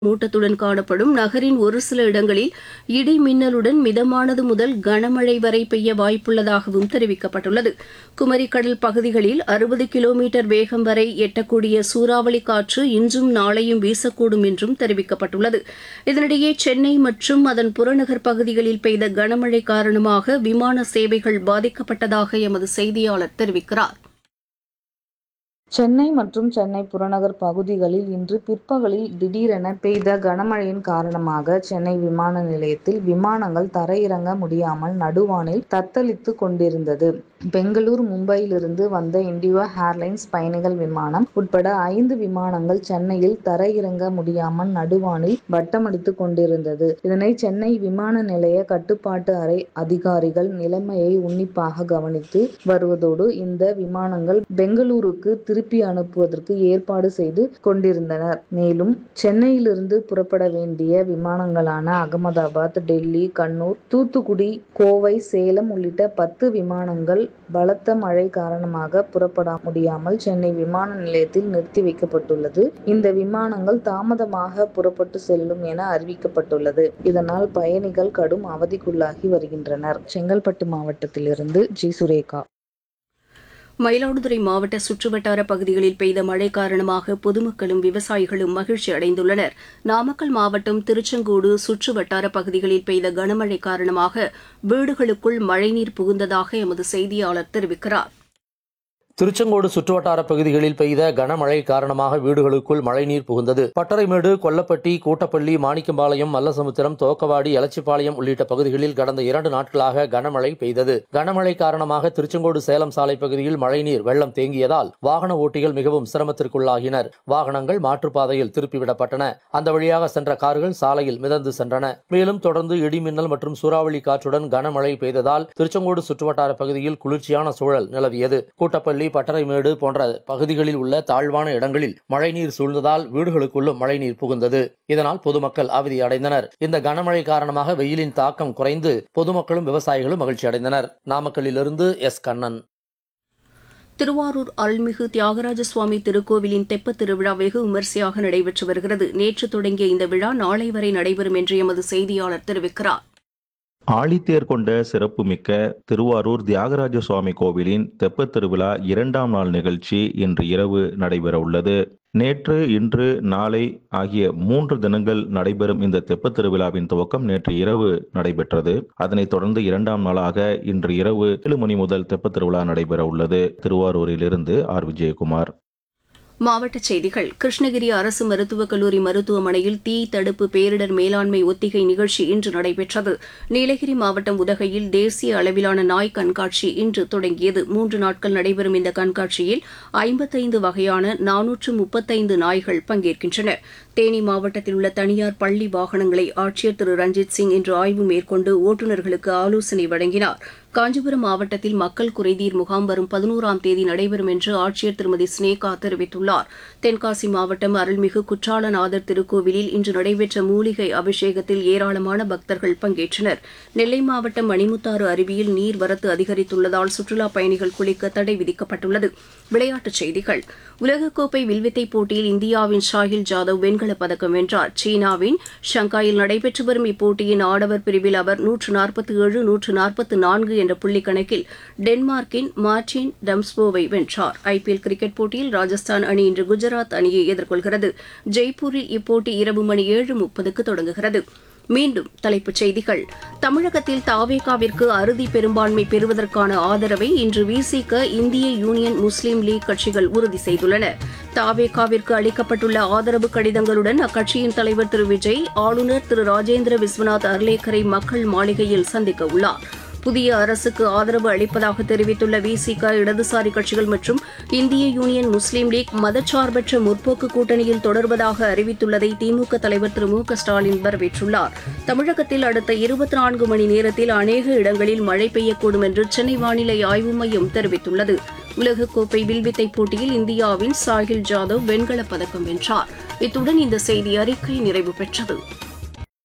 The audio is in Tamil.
மூட்டத்துடன் காணப்படும். நகரின் ஒரு சில இடங்களில் இடி மின்னலுடன் மிதமானது முதல் கனமழை வரை பெய்ய வாய்ப்புள்ளதாகவும் தெரிவிக்கப்பட்டுள்ளது. குமரிக்கடல் பகுதிகளில் 60 கிலோமீட்டர் வேகம் வரை எட்டக்கூடிய சூறாவளி காற்று இன்றும் நாளையும் வீசக்கூடும் என்றும் தெரிவிக்கப்பட்டுள்ளது. இதனிடையே சென்னை மற்றும் அதன் புறநகர் பகுதிகளில் பெய்த கனமழை காரணமாக விமான சேவைகள் பாதிக்கப்பட்டதாக எமது செய்தியாளர் தெரிவிக்கிறார். சென்னை மற்றும் சென்னை புறநகர் பகுதிகளில் இன்று பிற்பகலில் திடீரென பெய்த கனமழையின் காரணமாக சென்னை விமான நிலையத்தில் விமானங்கள் தரையிறங்க முடியாமல் நடுவானில் தத்தளித்து கொண்டிருந்தது. பெங்களூர், மும்பையிலிருந்து வந்த இண்டிகோ ஏர்லைன்ஸ் பயணிகள் விமானம் உட்பட 5 விமானங்கள் சென்னையில் தரையிறங்க முடியாமல் நடுவானில் வட்டமடித்துக் கொண்டிருந்தது. இதனை சென்னை விமான நிலைய கட்டுப்பாட்டு அறை அதிகாரிகள் நிலைமையை உன்னிப்பாக கவனித்து வருவதோடு இந்த விமானங்கள் பெங்களூருக்கு திருப்பி அனுப்புவதற்கு ஏற்பாடு செய்து கொண்டிருந்தனர். மேலும் சென்னையிலிருந்து புறப்பட வேண்டிய விமானங்களான அகமதாபாத், டெல்லி, கண்ணூர், தூத்துக்குடி, கோவை, சேலம் உள்ளிட்ட 10 விமானங்கள் பலத்த மழை காரணமாக புறப்பட முடியாமல் சென்னை விமான நிலையத்தில் நிறுத்தி வைக்கப்பட்டுள்ளது. இந்த விமானங்கள் தாமதமாக புறப்பட்டு செல்லும் என அறிவிக்கப்பட்டுள்ளது. இதனால் பயணிகள் கடும் அவதிக்குள்ளாகி வருகின்றனர். செங்கல்பட்டு மாவட்டத்திலிருந்து ஜி. சுரேகா. மயிலாடுதுறை மாவட்ட சுற்றுவட்டார பகுதிகளில் பெய்த மழை காரணமாக பொதுமக்களும் விவசாயிகளும் மகிழ்ச்சி அடைந்துள்ளனர். நாமக்கல் மாவட்டம் திருச்செங்கோடு சுற்றுவட்டார பகுதிகளில் பெய்த கனமழை காரணமாக வீடுகளுக்குள் மழைநீர் புகுந்ததாக எமது செய்தியாளர் தெரிவிக்கிறார். திருச்செங்கோடு சுற்றுவட்டார பகுதிகளில் பெய்த கனமழை காரணமாக வீடுகளுக்குள் மழைநீர் புகுந்தது. பட்டறைமேடு, கொல்லப்பட்டி, கூட்டப்பள்ளி, மாணிக்கம்பாளையம், மல்லசமுத்திரம், தோக்கவாடி, எலச்சிபாளையம் உள்ளிட்ட பகுதிகளில் கடந்த 2 நாட்களாக கனமழை பெய்தது. கனமழை காரணமாக திருச்செங்கோடு சேலம் சாலை பகுதியில் மழைநீர் வெள்ளம் தேங்கியதால் வாகன ஓட்டிகள் மிகவும் சிரமத்திற்குள்ளாகினர். வாகனங்கள் மாற்றுப்பாதையில் திருப்பிவிடப்பட்டன. அந்த வழியாக சென்ற கார்கள் சாலையில் மிதந்து சென்றன. மேலும் தொடர்ந்து இடிமின்னல் மற்றும் சூறாவளி காற்றுடன் கனமழை பெய்ததால் திருச்செங்கோடு சுற்றுவட்டார பகுதியில் குளிர்ச்சியான சூழல் நிலவியது. கூட்டப்பள்ளி, பட்டறைமேடு போன்ற பகுதிகளில் உள்ள தாழ்வான இடங்களில் மழைநீர் சூழ்ந்ததால் வீடுகளுக்குள்ளும் மழைநீர் புகுந்தது. இதனால் பொதுமக்கள் அவதி அடைந்தனர். இந்த கனமழை காரணமாக வெயிலின் தாக்கம் குறைந்து பொதுமக்களும் விவசாயிகளும் மகிழ்ச்சி அடைந்தனர். நாமக்கல்லிலிருந்து எஸ். கண்ணன். திருவாரூர் அருள்மிகு தியாகராஜ சுவாமி திருக்கோவிலின் தெப்பத் திருவிழா வெகு விமரிசையாக நடைபெற்று வருகிறது. நேற்று தொடங்கிய இந்த விழா நாளை வரை நடைபெறும் என்று எமது செய்தியாளர் தெரிவிக்கிறார். ஆழித்தேர் கொண்ட சிறப்புமிக்க திருவாரூர் தியாகராஜ சுவாமி கோவிலின் தெப்பத் திருவிழா 2ஆம் நாள் நிகழ்ச்சி இன்று இரவு நடைபெற உள்ளது. நேற்று, இன்று, நாளை ஆகிய 3 தினங்கள் நடைபெறும் இந்த தெப்பத் திருவிழாவின் துவக்கம் நேற்று இரவு நடைபெற்றது. அதனைத் தொடர்ந்து 2ஆம் நாளாக இன்று இரவு 7 மணி முதல் தெப்பத் திருவிழா நடைபெற உள்ளது. திருவாரூரிலிருந்து ஆர். விஜயகுமார். மாவட்டச் செய்திகள். கிருஷ்ணகிரி அரசு மருத்துவக் கல்லூரி மருத்துவமனையில் தீ தடுப்பு பேரிடர் மேலாண்மை ஒத்திகை நிகழ்ச்சி இன்று நடைபெற்றது. நீலகிரி மாவட்டம் உதகையில் தேசிய அளவிலான நாய் கண்காட்சி இன்று தொடங்கியது. 3 நாட்கள் நடைபெறும் இந்த கண்காட்சியில் 55 வகையான 435 நாய்கள் பங்கேற்கின்றன. தேனி மாவட்டத்தில் உள்ள தனியார் பள்ளி வாகனங்களை ஆட்சியர் திரு ரஞ்சித் சிங் இன்று ஆய்வு மேற்கொண்டு ஓட்டுநர்களுக்கு ஆலோசனை வழங்கினார். காஞ்சிபுரம் மாவட்டத்தில் மக்கள் குறைதீர் முகாம் வரும் 11ஆம் தேதி நடைபெறும் என்று ஆட்சியர் திருமதி ஸ்னேகா தெரிவித்துள்ளார். தென்காசி மாவட்டம் அருள்மிகு குற்றாலநாதர் திருக்கோவிலில் இன்று நடைபெற்ற மூலிகை அபிஷேகத்தில் ஏராளமான பக்தர்கள் பங்கேற்றனர். நெல்லை மாவட்டம் மணிமுத்தாறு அருவியில் நீர்வரத்து அதிகரித்துள்ளதால் சுற்றுலாப் பயணிகள் குளிக்க தடை விதிக்கப்பட்டுள்ளது. விளையாட்டுச் செய்திகள். உலகக்கோப்பை வில்வித்தை போட்டியில் இந்தியாவின் ஷாஹில் ஜாதவ் வெண்கலப் பதக்கம் வென்றார். சீனாவின் ஷங்காயில் நடைபெற்று வரும் இப்போட்டியின் ஆடவர் பிரிவில் அவர் 147, 144 என்ற புள்ளி கணக்கில் டென்மார்க்கின் மார்டின் டம்ஸ்போவை வென்றார். ஐபிஎல் கிரிக்கெட் போட்டியில் ராஜஸ்தான் அணி இன்று குஜராத் அணியை எதிர்கொள்கிறது. ஜெய்ப்பூரில் இப்போட்டி இரவு மணி 7:30க்கு தொடங்குகிறது. மீண்டும் தலைப்புச் செய்திகள். தமிழகத்தில் தாவேகாவிற்கு அறுதி பெரும்பான்மை பெறுவதற்கான ஆதரவை இன்று விசிக, இந்திய யூனியன் முஸ்லீம் லீக் கட்சிகள் உறுதி செய்துள்ளன. தாவேகாவிற்கு அளிக்கப்பட்டுள்ள ஆதரவு கடிதங்களுடன் அக்கட்சியின் தலைவர் திரு விஜய் ஆளுநர் திரு ராஜேந்திர விஸ்வநாத் அர்லேக்கரை மக்கள் மாளிகையில் சந்திக்க உள்ளார். புதிய அரசுக்கு ஆதரவு அளிப்பதாக தெரிவித்துள்ள விசிக, இடதுசாரி கட்சிகள் மற்றும் இந்திய யூனியன் முஸ்லீம் லீக் மதச்சார்பற்ற முற்போக்கு கூட்டணியில் தொடர்வதாக அறிவித்துள்ளதை திமுக தலைவர் திரு மு க ஸ்டாலின் வரவேற்றுள்ளார். தமிழகத்தில் அடுத்த 24 மணி நேரத்தில் அநேக இடங்களில் மழை பெய்யக்கூடும் என்று சென்னை வானிலை ஆய்வு மையம் தெரிவித்துள்ளது. உலகக்கோப்பை வில்வித்தை போட்டியில் இந்தியாவின் சாஹில் ஜாதவ் வெண்கலப் பதக்கம் வென்றார். இத்துடன் இந்த செய்தி அறிக்கை நிறைவு பெற்றது.